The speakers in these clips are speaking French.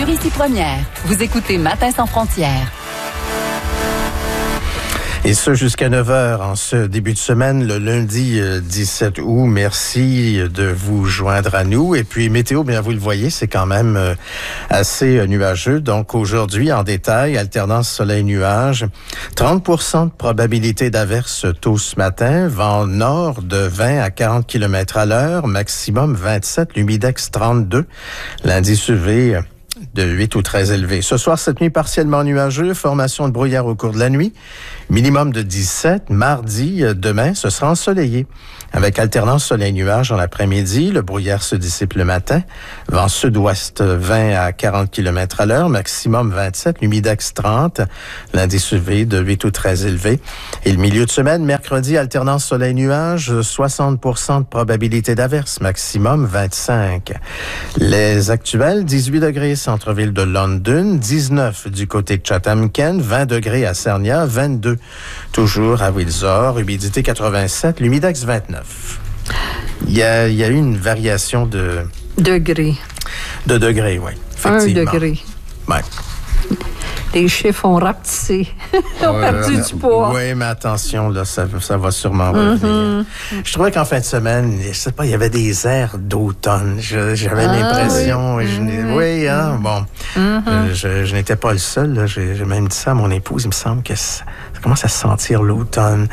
sur Ici Première. Vous écoutez Matin sans frontières. Et ce, jusqu'à 9h en ce début de semaine, le lundi 17 août. Merci de vous joindre à nous. Et puis, météo, bien, vous le voyez, c'est quand même assez nuageux. Donc, aujourd'hui, en détail, alternance soleil-nuage. 30% de probabilité d'averse tôt ce matin. Vent nord de 20 à 40 km à l'heure. Maximum 27. L'humidex 32. L'indice UV de 8 ou très élevé. Ce soir, cette nuit, partiellement nuageux, formation de brouillard au cours de la nuit, minimum de 17. Mardi, demain, ce sera ensoleillé, avec alternance soleil-nuage en l'après-midi. Le brouillard se dissipe le matin. Vent sud-ouest 20 à 40 km à l'heure, maximum 27. L'humidex 30. L'indice UV de 8 ou très élevé. Et le milieu de semaine, mercredi, alternance soleil-nuage, 60% de probabilité d'averse, maximum 25. Les actuels, 18 degrés centre-ville de London, 19 du côté de Chatham-Kent, 20 degrés à Sarnia, 22 toujours à Windsor, humidité 87, l'humidex 29. Il y a eu une variation de degrés. De degrés, oui, effectivement. 1 degré. Oui. Les chiffres ont rapetissé. ont perdu du poids. Oui, mais attention, là, ça va sûrement revenir. Je trouvais qu'en fin de semaine, je sais pas, il y avait des airs d'automne. J'avais l'impression... Oui, hein, bon. Je n'étais pas le seul, là. J'ai même dit ça à mon épouse. Il me semble que ça commence à sentir l'automne.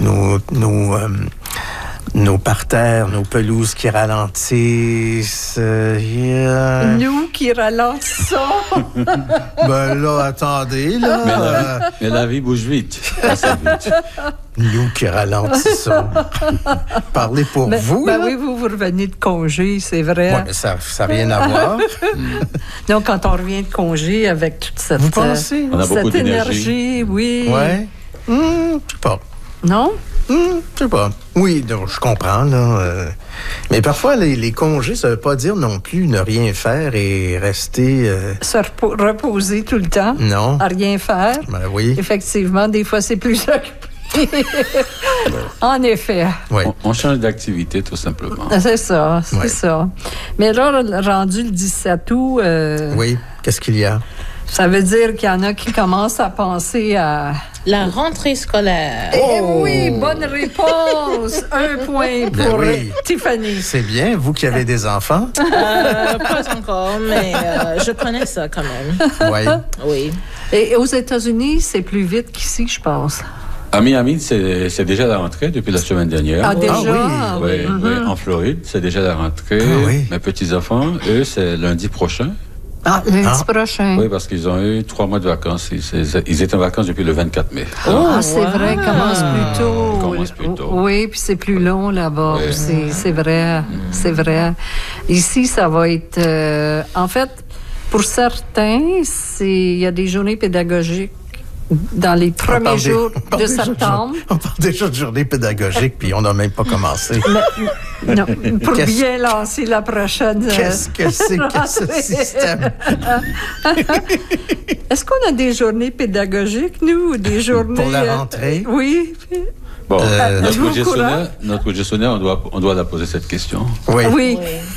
Nos parterres, nos pelouses qui ralentissent. Nous qui ralentissons. Ben là, attendez, là. Mais la vie bouge vite. Assez vite. Nous qui ralentissons. Parlez pour vous. Ben oui, vous revenez de congé, c'est vrai. Oui, mais ça n'a rien à voir. Donc, quand on revient de congé avec toute cette, vous pensez? On a beaucoup cette énergie, oui. Oui. Je sais pas. Non? Je sais pas. Oui, donc, je comprends, là. Mais parfois, les congés, ça veut pas dire non plus ne rien faire et rester... Se reposer tout le temps. Non. À rien faire. Ben oui. Effectivement, des fois, c'est plus occupé. En effet. Oui. On change d'activité, tout simplement. C'est ça, c'est ça. Mais là, rendu le 17 août... Oui, qu'est-ce qu'il y a? Ça veut dire qu'il y en a qui commencent à penser à... La rentrée scolaire. Eh oui, bonne réponse. 1 point pour Tiffany. C'est bien, vous qui avez des enfants. Pas encore, mais je connais ça quand même. Oui. Oui. Et aux États-Unis, c'est plus vite qu'ici, je pense. À Miami, c'est déjà la rentrée depuis la semaine dernière. Ah, déjà? Oui, en Floride, c'est déjà la rentrée. Ah, oui. Mes petits-enfants, eux, c'est lundi prochain. Ah, lundi prochain. Oui, parce qu'ils ont eu 3 mois de vacances. Ils étaient en vacances depuis le 24 mai. C'est vrai, commence plus tôt. Commence plus tôt. Oui, puis c'est plus long là-bas. Oui. C'est vrai, c'est vrai. Ici, ça va être... en fait, pour certains, il y a des journées pédagogiques dans les premiers jours de septembre. On parle déjà de journée pédagogique, puis on n'a même pas commencé. Non, pour bien lancer la prochaine... Qu'est-ce que c'est que ce système? Est-ce qu'on a des journées pédagogiques, nous, ou des journées... Pour la rentrée? Oui. Bon, êtes-vous notre gestionnaire, on doit la poser cette question. Oui.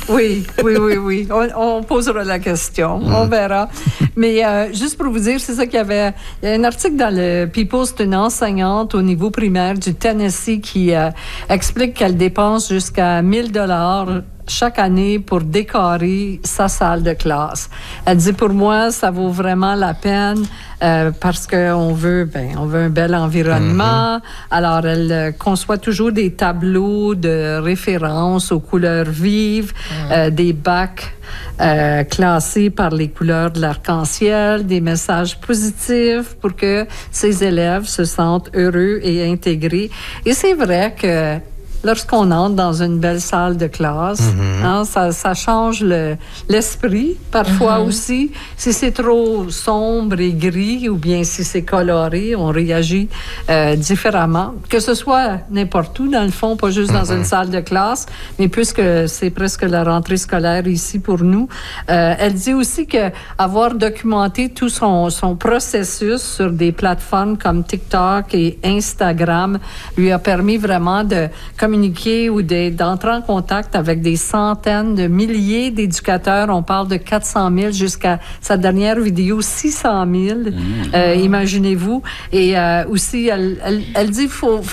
On posera la question. On verra. Mais juste pour vous dire, c'est ça qu'il y avait... Il y a un article dans le People, c'est une enseignante au niveau primaire du Tennessee qui explique qu'elle dépense jusqu'à 1 000 $ chaque année pour décorer sa salle de classe. Elle dit, pour moi, ça vaut vraiment la peine parce qu'on veut un bel environnement. Alors, elle conçoit toujours des tableaux de référence aux couleurs vives, des bacs classés par les couleurs de l'arc-en-ciel, des messages positifs pour que ses élèves se sentent heureux et intégrés. Et c'est vrai que lorsqu'on entre dans une belle salle de classe, ça change l'esprit, parfois aussi. Si c'est trop sombre et gris, ou bien si c'est coloré, on réagit différemment. Que ce soit n'importe où, dans le fond, pas juste dans une salle de classe, mais puisque c'est presque la rentrée scolaire ici pour nous. Elle dit aussi que avoir documenté tout son processus sur des plateformes comme TikTok et Instagram lui a permis vraiment de... Comme communiquer ou d'entrer en contact avec des centaines de milliers d'éducateurs. On parle de 400 000 jusqu'à sa dernière vidéo, 600 000. Imaginez-vous. Et aussi, elle dit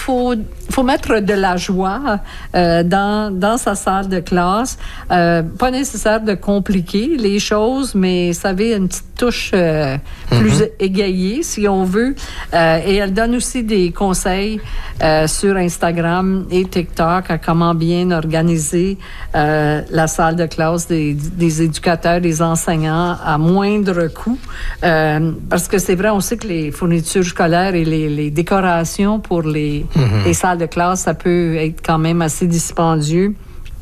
faut mettre de la joie dans sa salle de classe. Pas nécessaire de compliquer les choses, mais vous savez, une petite touche plus égayée, si on veut. Et elle donne aussi des conseils sur Instagram et TikTok à comment bien organiser la salle de classe des éducateurs, des enseignants à moindre coût. Parce que c'est vrai, on sait que les fournitures scolaires et les décorations pour les salles de classe, ça peut être quand même assez dispendieux.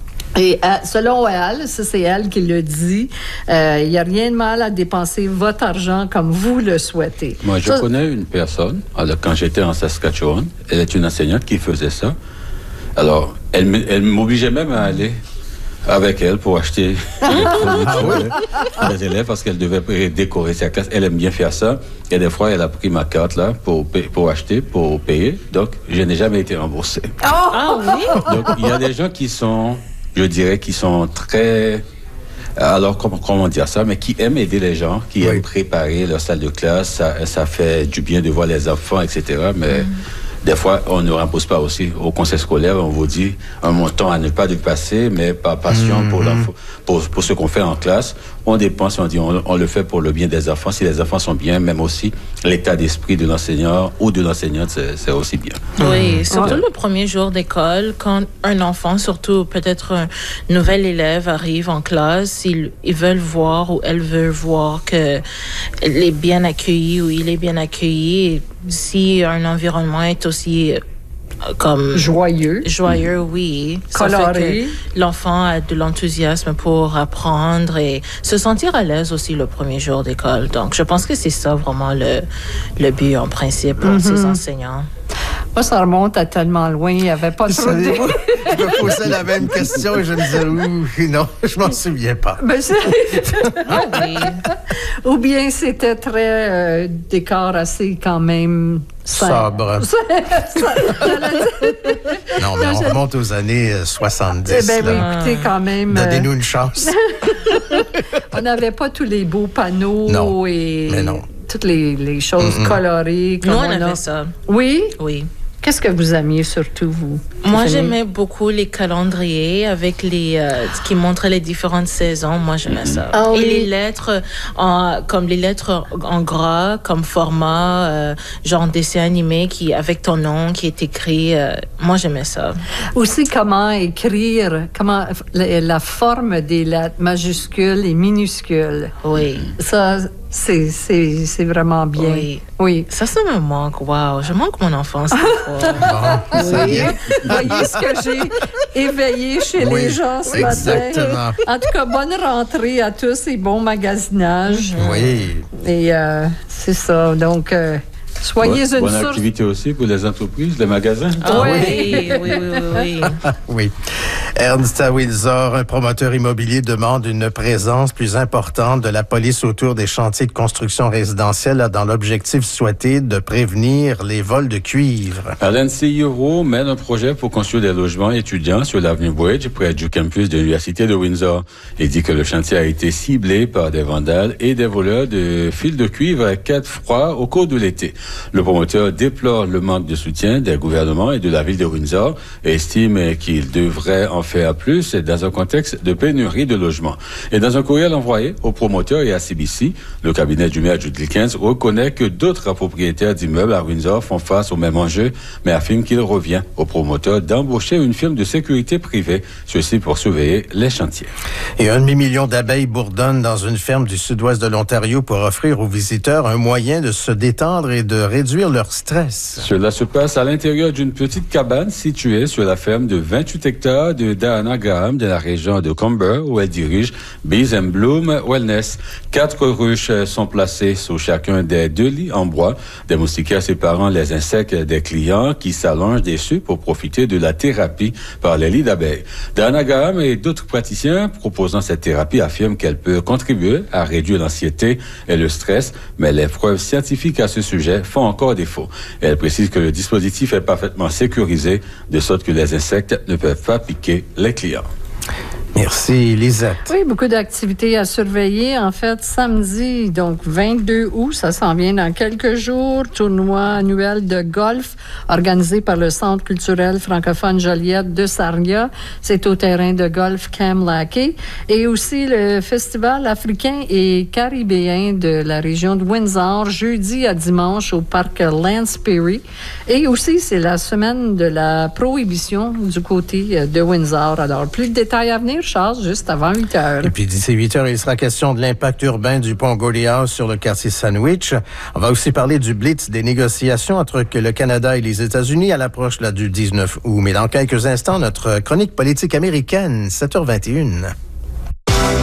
Et selon elle, ça c'est elle qui le dit, il n'y a rien de mal à dépenser votre argent comme vous le souhaitez. Moi, je connais une personne, alors, quand j'étais en Saskatchewan, elle est une enseignante qui faisait ça. Alors, elle m'obligeait même à aller avec elle pour acheter des fournitures pour les élèves parce qu'elle devait décorer sa classe. Elle aime bien faire ça. Et des fois, elle a pris ma carte là pour acheter, pour payer. Donc, je n'ai jamais été remboursé. Ah oui? Donc, il y a des gens qui sont, je dirais, qui sont très... Alors, comment dire ça? Mais qui aiment aider les gens, qui aiment préparer leur salle de classe. Ça fait du bien de voir les enfants, etc. Mais... Des fois, on ne rembourse pas aussi. Au conseil scolaire, on vous dit un montant à ne pas dépasser, mais par passion pour ce qu'on fait en classe. On dépense, on dit, on le fait pour le bien des enfants. Si les enfants sont bien, même aussi l'état d'esprit de l'enseignant ou de l'enseignante, c'est aussi bien. Oui, surtout le premier jour d'école, quand un enfant, surtout peut-être un nouvel élève arrive en classe, ils veulent voir ou elles veulent voir qu'elle est bien accueillie ou il est bien accueilli. Si un environnement est aussi comme joyeux, oui, coloré, ça fait que l'enfant a de l'enthousiasme pour apprendre et se sentir à l'aise aussi le premier jour d'école. Donc, je pense que c'est ça vraiment le but en principe pour ces enseignants. Moi, ça remonte à tellement loin, il n'y avait pas trop de... Je me posais la même question et je me disais, non, je m'en souviens pas. Ben, ou bien c'était très décor assez quand même... sobre. Non, mais on remonte aux années 70. Eh bien, écoutez, quand même... Donnez-nous une chance. On n'avait pas tous les beaux panneaux mais non. Toutes les choses colorées. Nous, on avait ça. Oui? Oui. Qu'est-ce que vous aimiez surtout, vous? Moi, j'aimais beaucoup les calendriers avec qui montraient les différentes saisons. Moi, j'aimais ça. Ah, oui. Et les lettres, comme les lettres en gras, comme format, genre dessin animé avec ton nom qui est écrit. Moi, j'aimais ça. Aussi, comment écrire, la forme des lettres majuscules et minuscules. Oui. Ça, c'est vraiment bien. Oui. Ça me manque. Wow, je manque mon enfance. Bon, ça vient. Voyez ce que j'ai éveillé chez les gens ce matin. En tout cas, bonne rentrée à tous et bon magasinage. Oui. Et c'est ça. Donc, soyez une bonne source... activité aussi pour les entreprises, les magasins. Oui. Oui. Ernst à Windsor, un promoteur immobilier, demande une présence plus importante de la police autour des chantiers de construction résidentielle dans l'objectif souhaité de prévenir les vols de cuivre. Alain Seyuro mène un projet pour construire des logements étudiants sur l'avenue Bridge, près du campus de l'Université de Windsor. Il dit que le chantier a été ciblé par des vandales et des voleurs de fils de cuivre à 4 froids au cours de l'été. Le promoteur déplore le manque de soutien des gouvernements et de la ville de Windsor et estime qu'il devrait en faire plus dans un contexte de pénurie de logements. Et dans un courriel envoyé au promoteur et à CBC, le cabinet du maire Jude Dickens reconnaît que d'autres propriétaires d'immeubles à Windsor font face au même enjeu, mais affirme qu'il revient au promoteur d'embaucher une firme de sécurité privée, ceci pour surveiller les chantiers. Et 1 demi-million d'abeilles bourdonnent dans une ferme du sud-ouest de l'Ontario pour offrir aux visiteurs un moyen de se détendre et de réduire leur stress. Cela se passe à l'intérieur d'une petite cabane située sur la ferme de 28 hectares de Diana Graham de la région de Comber où elle dirige Bees and Bloom Wellness. 4 ruches sont placées sous chacun des 2 lits en bois, des moustiquaires séparant les insectes des clients qui s'allongent dessus pour profiter de la thérapie par les lits d'abeilles. Diana Graham et d'autres praticiens proposant cette thérapie affirment qu'elle peut contribuer à réduire l'anxiété et le stress, mais les preuves scientifiques à ce sujet font encore défaut. Elle précise que le dispositif est parfaitement sécurisé, de sorte que les insectes ne peuvent pas piquer les clients. Merci, Lisette. Oui, beaucoup d'activités à surveiller. En fait, samedi, donc 22 août, ça s'en vient dans quelques jours, tournoi annuel de golf organisé par le Centre culturel francophone Joliette de Sarnia. C'est au terrain de golf Kamlaki. Et aussi le Festival africain et caribéen de la région de Windsor, jeudi à dimanche au parc Lansbury. Et aussi, c'est la semaine de la prohibition du côté de Windsor. Alors, plus de détails à venir, Charles, juste avant 8 heures. Et puis d'ici 8 heures, il sera question de l'impact urbain du pont Gordie Howe sur le quartier Sandwich. On va aussi parler du blitz des négociations entre le Canada et les États-Unis à l'approche du 19 août. Mais dans quelques instants, notre chronique politique américaine, 7h21.